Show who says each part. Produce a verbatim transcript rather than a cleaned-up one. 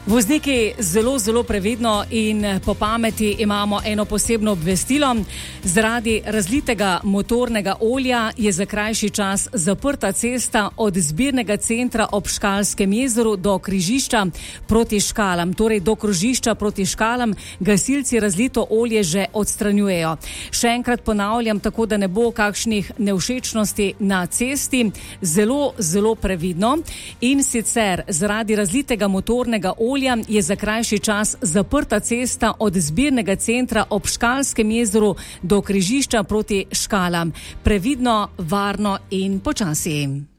Speaker 1: Vozniki zelo, zelo previdno in po pameti imamo eno posebno obvestilo. Zaradi razlitega motornega olja je za krajši čas zaprta cesta od zbirnega centra ob Škalskem jezeru do križišča proti Škalam. Torej do krožišča proti Škalam gasilci razlito olje že odstranjujejo. Še enkrat ponavljam, tako da ne bo kakšnih nevšečnosti na cesti. Zelo, zelo previdno. In sicer zaradi razlitega motornega olja je za krajši čas zaprta cesta od zbirnega centra ob Škalskem jezeru do križišča proti Škalam. Previdno, varno in počasi.